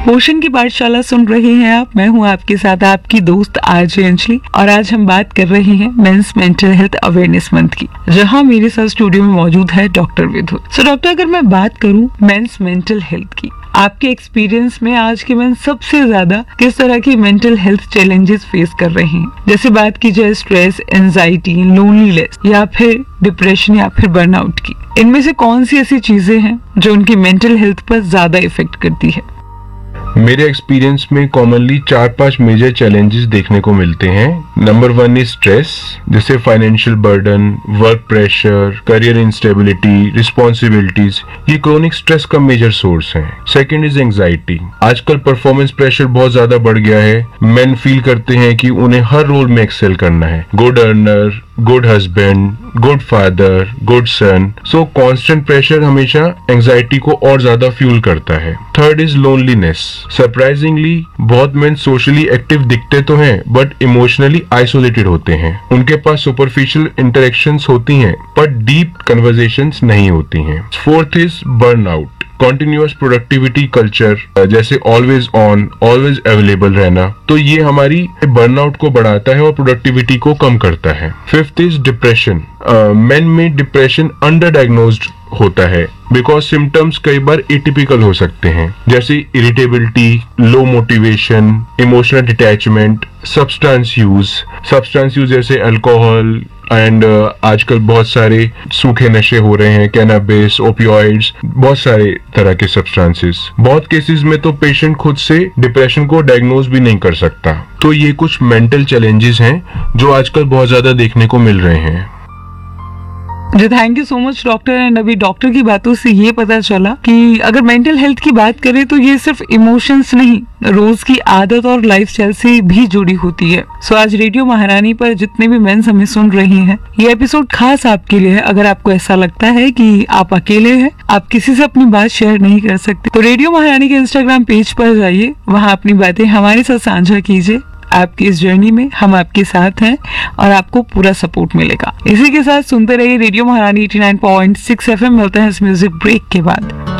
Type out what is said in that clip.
पोषण की पाठशाला सुन रहे हैं आप। मैं हूं आपके साथ आपकी दोस्त आरजे अंजलि और आज हम बात कर रहे हैं mains mental health awareness month की, जहां मेरे साथ स्टूडियो में मौजूद है डॉक्टर विधु। सो डॉक्टर, अगर मैं बात करूं मेंस मेंटल हेल्थ की, आपके एक्सपीरियंस में आज के मेंस सबसे ज्यादा किस तरह की मेंटल हेल्थ चैलेंजेस फेस कर रहे हैं? जैसे बात की जाए स्ट्रेस, एंजाइटी, लोनलीनेस या फिर डिप्रेशन या फिर बर्नआउट की, इनमें से कौन सी ऐसी चीजें हैं जो उनकी मेंटल हेल्थ पर ज्यादा इफेक्ट करती है? मेरे एक्सपीरियंस में कॉमनली 4-5 मेजर चैलेंजेस देखने को मिलते हैं। नंबर 1 इज स्ट्रेस, जैसे financial burden, work pressure, career instability, responsibilities. ये क्रोनिक स्ट्रेस का मेजर सोर्स है। Second is anxiety. आजकल परफॉर्मेंस प्रेशर बहुत ज्यादा बढ़ गया है। मेन फील करते हैं कि उन्हें हर रोल में एक्सेल करना है, good earner, good husband, good father, good son. सो कांस्टेंट प्रेशर हमेशा एंजाइटी को और ज्यादा फ्यूल करता है। Third is loneliness. सरप्राइजिंगली बहुत मेन सोशली एक्टिव दिखते तो हैं बट इमोशनली आइसोलेटेड होते हैं। उनके पास सुपरफिशियल इंटरेक्शंस होती हैं पर डीप कन्वर्सेशंस नहीं होती हैं। Fourth is burnout. Continuous productivity culture, जैसे ऑलवेज ऑन, ऑलवेज अवेलेबल रहना, तो ये हमारी बर्नआउट को बढ़ाता है और प्रोडक्टिविटी को कम करता है। Fifth is depression. मेन में डिप्रेशन अंडर डायग्नोज्ड होता है बिकॉज सिम्टम्स कई बार एटिपिकल हो सकते हैं, जैसे irritability, low motivation, emotional detachment, substance use जैसे अल्कोहल एंड आजकल बहुत सारे सूखे नशे हो रहे हैं, कैनाबिस, ओपियोइड्स, बहुत सारे तरह के सब्सटेंसेस। बहुत केसेस में तो पेशेंट खुद से डिप्रेशन को डायग्नोज भी नहीं कर सकता। तो ये कुछ मेंटल चैलेंजेस हैं जो आजकल बहुत ज्यादा देखने को मिल रहे हैं। जी, thank you so much doctor. And अभी डॉक्टर की बातों से ये पता चला कि अगर मेंटल हेल्थ की बात करें तो ये सिर्फ इमोशंस नहीं, रोज की आदत और लाइफस्टाइल से भी जुड़ी होती है। सो आज रेडियो महारानी पर जितने भी मेंस हमें सुन रहे हैं, ये एपिसोड खास आपके लिए है। अगर आपको ऐसा लगता है कि आप अकेले हैं, आप किसी से अपनी बात शेयर नहीं कर सकते, तो रेडियो महारानी के इंस्टाग्राम पेज पर जाइए, वहाँ अपनी बातें हमारे साथ साझा कीजिए। आपकी इस जर्नी में हम आपके साथ हैं और आपको पूरा सपोर्ट मिलेगा। इसी के साथ सुनते रहिए रेडियो महारानी 89.6 FM। मिलते हैं इस म्यूजिक ब्रेक के बाद।